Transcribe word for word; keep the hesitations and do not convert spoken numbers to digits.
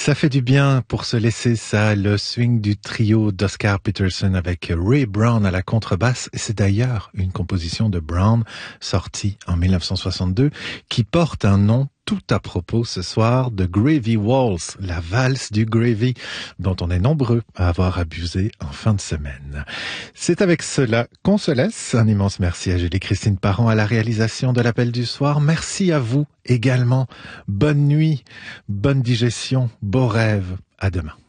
Ça fait du bien pour se laisser ça, le swing du trio d'Oscar Peterson avec Ray Brown à la contrebasse. C'est d'ailleurs une composition de Brown sortie en mille neuf cent soixante-deux qui porte un nom tout à propos ce soir de Gravy Waltz, la valse du gravy dont on est nombreux à avoir abusé en fin de semaine. C'est avec cela qu'on se laisse. Un immense merci à Julie-Christine Parent à la réalisation de l'appel du soir. Merci à vous également. Bonne nuit, bonne digestion, beaux rêves. À demain.